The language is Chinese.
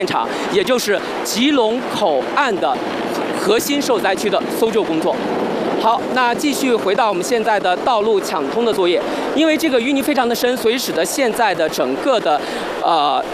现场，也就是吉隆口岸的核心受灾区的搜救工作。好，那继续回到我们现在的道路抢通的作业。因为这个淤泥非常的深，所以使得现在的整个的